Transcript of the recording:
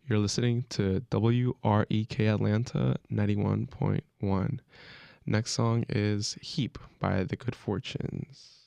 You're listening to WREK Atlanta 91.1. Next song is Heap by The Good Fortunes.